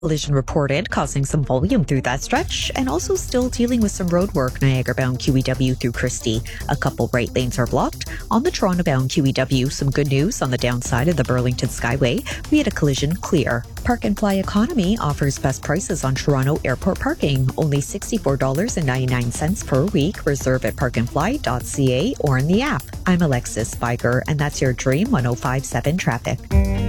Collision reported, causing some volume through that stretch, and also still dealing with some road work Niagara-bound QEW through Christie. A couple right lanes are blocked. On the Toronto-bound QEW, some good news on the downside of the Burlington Skyway. We had a collision clear. Park and Fly Economy offers best prices on Toronto airport parking, only $64.99 per week. Reserve at parkandfly.ca or in the app. I'm Alexis Spiger, and that's your Dream 105.7 traffic.